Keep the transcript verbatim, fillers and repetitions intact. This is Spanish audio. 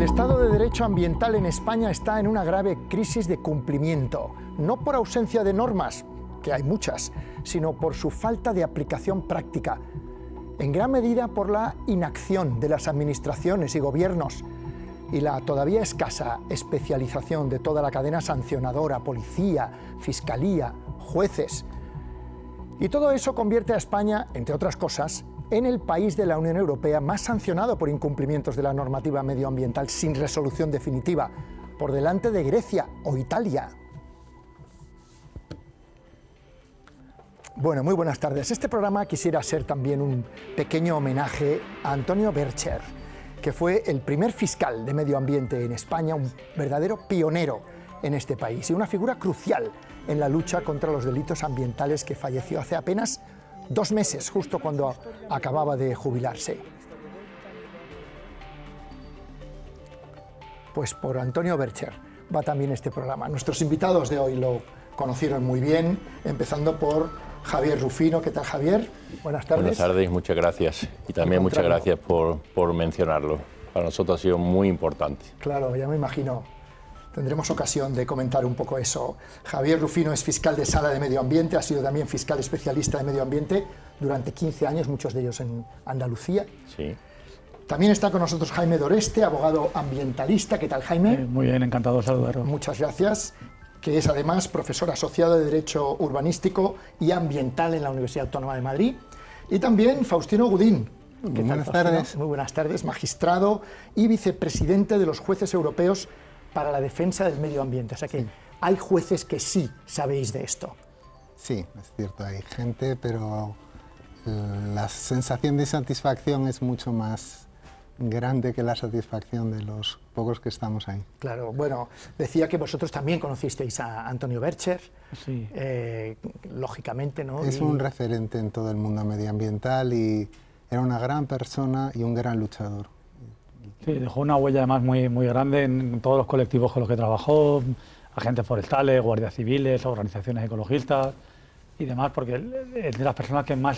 Estado de Derecho ambiental en España está en una grave crisis de cumplimiento, no por ausencia de normas, que hay muchas, sino por su falta de aplicación práctica, en gran medida por la inacción de las administraciones y gobiernos y la todavía escasa especialización de toda la cadena sancionadora, policía, fiscalía, jueces. Y todo eso convierte a España, entre otras cosas, en el país de la Unión Europea más sancionado por incumplimientos de la normativa medioambiental sin resolución definitiva, por delante de Grecia o Italia. Bueno, muy buenas tardes. Este programa quisiera ser también un pequeño homenaje a Antonio Bercher, que fue el primer fiscal de medio ambiente en España, un verdadero pionero en este país y una figura crucial en la lucha contra los delitos ambientales, que falleció hace apenas dos meses, justo cuando acababa de jubilarse. Pues por Antonio Bercher va también este programa. Nuestros invitados de hoy lo conocieron muy bien, empezando por Javier Rufino. ¿Qué tal, Javier? Buenas tardes. Buenas tardes y muchas gracias. Y también muchas gracias por, por mencionarlo. Para nosotros ha sido muy importante. Claro, ya me imagino. Tendremos ocasión de comentar un poco eso. Javier Rufino es fiscal de Sala de Medio Ambiente, ha sido también fiscal especialista de Medio Ambiente durante quince años, muchos de ellos en Andalucía. Sí. También está con nosotros Jaime Doreste, abogado ambientalista. ¿Qué tal, Jaime? Eh, muy bien, encantado de saludarlo. Muchas gracias. Que es además profesor asociado de Derecho Urbanístico y Ambiental en la Universidad Autónoma de Madrid. Y también Faustino Gudín. ¿Qué tal, buenas Faustino? tardes. Muy buenas tardes, magistrado y vicepresidente de los jueces europeos para la defensa del medio ambiente. O sea que sí, hay jueces que sí sabéis de esto. Sí, es cierto, hay gente, pero la sensación de satisfacción es mucho más grande que la satisfacción de los pocos que estamos ahí. Claro, bueno, decía que vosotros también conocisteis a Antonio Bercher, sí. eh, lógicamente, ¿no? Es y... un referente en todo el mundo medioambiental y era una gran persona y un gran luchador. Sí, dejó una huella además muy, muy grande en todos los colectivos con los que trabajó, agentes forestales, guardias civiles, organizaciones ecologistas y demás, porque es de las personas que más